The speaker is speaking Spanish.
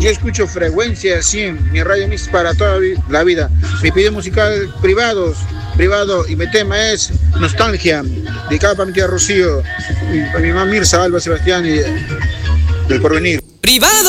Yo escucho Frecuencia 100, mi radio mix para toda la vida. Mi pedido musical privado y mi tema es Nostalgia, dedicado para mi tía Rocío, para mi mamá Mirza, Alba, Sebastián y del Porvenir. Privado.